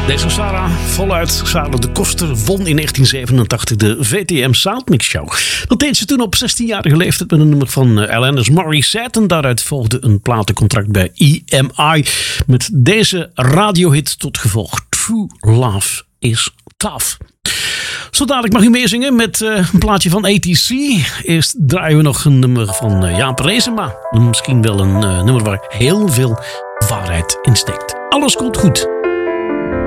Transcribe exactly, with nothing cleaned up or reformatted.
Deze Sarah, voluit Sarah de Koster, won in negentien zevenentachtig de V T M Soundmix Show. Dat deed ze toen op zestienjarige leeftijd met een nummer van Alanis Morissette. En daaruit volgde een platencontract bij E M I. Met deze radiohit tot gevolg: True Love is Tough. Zo dadelijk mag u meezingen met uh, een plaatje van A T C. Eerst draaien we nog een nummer van uh, Jaap Reesema. Misschien wel een uh, nummer waar heel veel waarheid in steekt. Alles komt goed.